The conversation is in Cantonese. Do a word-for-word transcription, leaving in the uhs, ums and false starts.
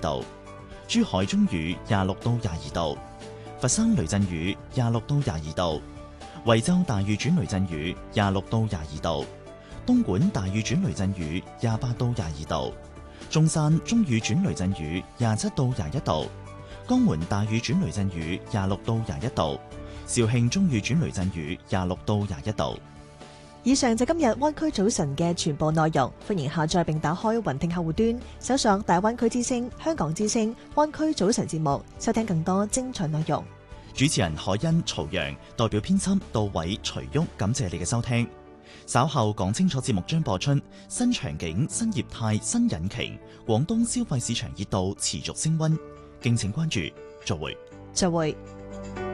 度，珠海中雨廿六到廿二度，佛山雷陣雨廿六到廿二度，惠州大雨轉雷陣雨廿六到廿二度，東莞大雨轉雷陣雨廿八到廿二度，中山中雨轉雷陣雨廿七到廿一度，江門大雨轉雷陣雨廿六到廿一度，肇慶中雨轉雷陣雨廿六到廿一度。 以上就今日灣區早晨嘅全部內容，歡迎下載並打開雲聽客戶端，搜索大灣區之聲、香港之聲、灣區早晨節目，收聽更多精彩內容。 主持人海欣、曹陽，代表編輯杜偉、徐旭，感謝你嘅收聽。稍後講清楚節目將播出，新場景、新業態、新引擎，廣東消費市場熱度持續升溫，敬請關注。再會。 再會。